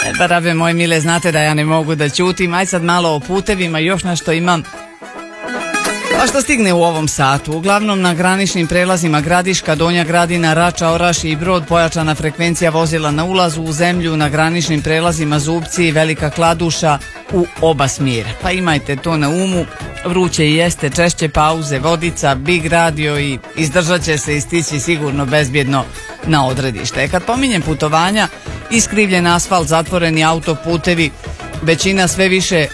Barabe moje mile, znate da ja ne mogu da ćutim. Aj sad malo o putevima, još nešto imam. A što stigne u ovom satu? Uglavnom na graničnim prelazima Gradiška, Donja Gradina, Rača, Orašje i Brod pojačana frekvencija vozila na ulazu u zemlju, na graničnim prelazima Zubci i Velika Kladuša u oba smjera. Pa imajte to na umu. Vruće i jeste, češće pauze, vodica, Big Radio i izdržat će se i stići sigurno bezbjedno na odredište. Kad pominjem putovanja, iskrivljen asfalt, zatvoreni autoputevi, većina sve više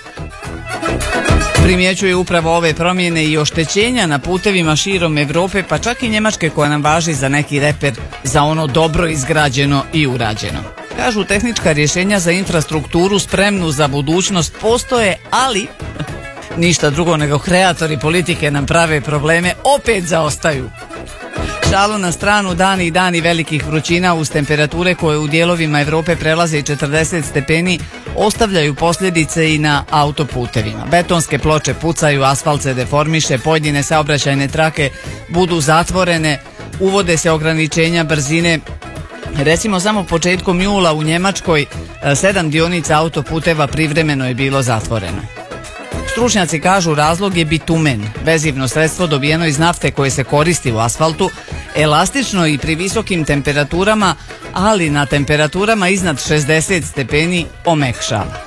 primjećuje upravo ove promjene i oštećenja na putevima širom Europe, pa čak i Njemačke koja nam važi za neki reper za ono dobro izgrađeno i urađeno. Kažu, tehnička rješenja za infrastrukturu spremnu za budućnost postoje, ali ništa drugo nego kreatori politike nam prave probleme, opet zaostaju. Šalu na stranu, dani i dani velikih vrućina uz temperature koje u dijelovima Europe prelaze i 40 stepeni ostavljaju posljedice i na autoputevima. Betonske ploče pucaju, asfalt se deformiše, pojedine saobraćajne trake budu zatvorene, uvode se ograničenja brzine. Recimo samo početkom jula u Njemačkoj 7 dionica autoputeva privremeno je bilo zatvoreno. Stručnjaci kažu razlog je bitumen, vezivno sredstvo dobijeno iz nafte koje se koristi u asfaltu, elastično i pri visokim temperaturama, ali na temperaturama iznad 60 stepeni omekšava.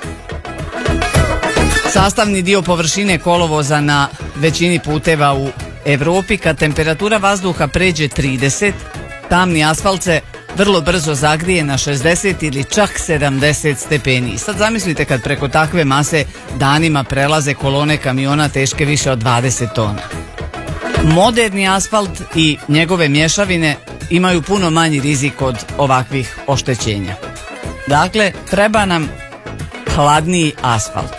Sastavni dio površine kolovoza na većini puteva u Europi, kad temperatura vazduha pređe 30, tamni asfalt se vrlo brzo zagrije na 60 ili čak 70 stepeni. Sad zamislite kad preko takve mase danima prelaze kolone kamiona teške više od 20 tona. Moderni asfalt i njegove mješavine imaju puno manji rizik od ovakvih oštećenja. Dakle, treba nam hladniji asfalt.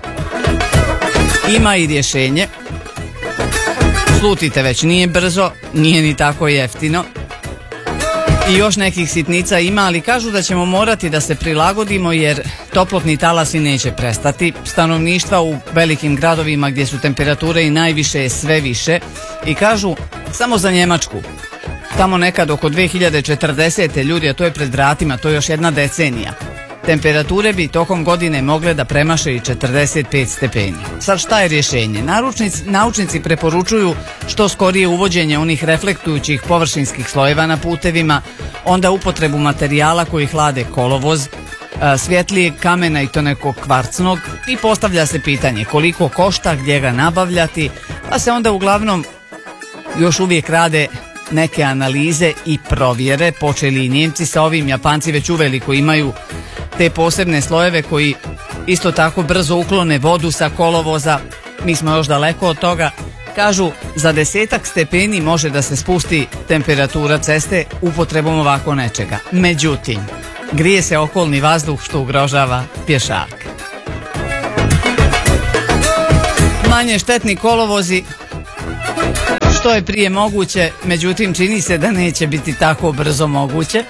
Ima i rješenje. Slutite već, nije brzo, nije ni tako jeftino. I još nekih sitnica ima, ali kažu da ćemo morati da se prilagodimo jer toplotni talasi neće prestati. Stanovništva u velikim gradovima gdje su temperature i najviše je sve više. I kažu, samo za Njemačku, tamo nekad oko 2040. ljudi, a to je pred vratima, to je još jedna decenija, temperature bi tokom godine mogle da premaše i 45 stepeni. Sad šta je rješenje? Naučnici preporučuju što skorije uvođenje onih reflektujućih površinskih slojeva na putevima, onda upotrebu materijala koji hlade kolovoz, svjetlijeg kamena i to nekog kvarcnog, i postavlja se pitanje koliko košta, gdje ga nabavljati, pa se onda uglavnom još uvijek rade neke analize i provjere. Počeli i Njemci sa ovim, Japanci već uveliko imaju te posebne slojeve koji isto tako brzo uklone vodu sa kolovoza. Mi smo još daleko od toga. Kažu, za 10 stepeni može da se spusti temperatura ceste upotrebom ovako nečega. Međutim, grije se okolni vazduh što ugrožava pješake. Manje štetni kolovozi što je prije moguće, međutim čini se da neće biti tako brzo moguće.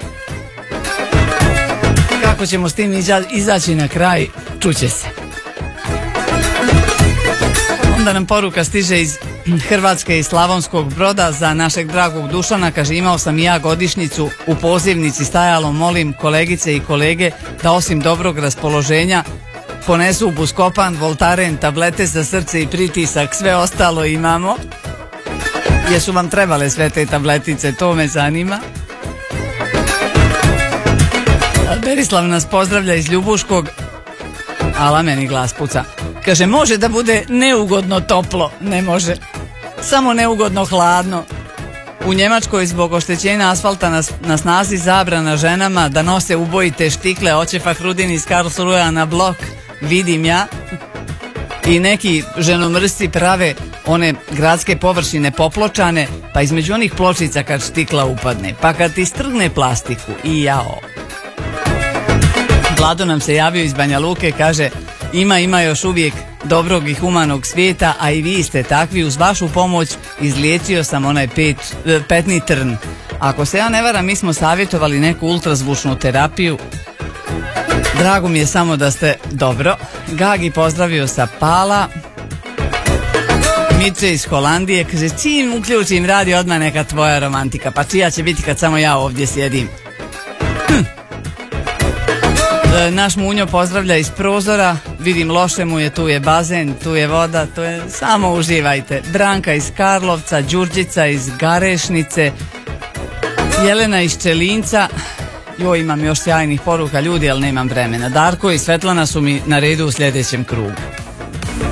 Kako ćemo s tim izaći na kraj, čuće se. Onda nam poruka stiže iz Hrvatske i Slavonskog Broda za našeg dragog Dušana. Kaže, imao sam i ja godišnjicu, u pozivnici stajalo molim kolegice i kolege da osim dobrog raspoloženja ponesu Buscopan, Voltaren, tablete za srce i pritisak, sve ostalo imamo. Jesu vam trebale sve te tabletice, to me zanima. Berislav nas pozdravlja iz Ljubuškog, ala meni glas puca. Kaže, može da bude neugodno toplo, ne može, samo neugodno hladno. U Njemačkoj zbog oštećenja asfalta na snazi zabrana ženama da nose ubojite štikle, oće Fahrudin iz Karlsruhea na blok, vidim ja. I neki ženomrsci prave one gradske površine popločane, pa između onih pločica kad štikla upadne, pa kad ti strgne plastiku, i jao. Vlado nam se javio iz Banja Luke, kaže, ima još uvijek dobrog i humanog svijeta, a i vi ste takvi, uz vašu pomoć izliječio sam onaj petni trn. Ako se ja ne varam, mi smo savjetovali neku ultrazvučnu terapiju. Drago mi je samo da ste dobro. Gagi pozdravio sa Pala. Mice iz Holandije, kaže, čim uključim radio odmah neka tvoja romantika, pa čija će biti kad samo ja ovdje sjedim. Naš Munjo pozdravlja iz prozora, vidim loše mu je, tu je bazen, tu je voda, to je, samo uživajte. Branka iz Karlovca, Đurđica iz Garešnice, Jelena iz Čelinca. Joj, imam još sjajnih poruka ljudi, ali nemam vremena. Darko i Svetlana su mi na redu u sljedećem krugu.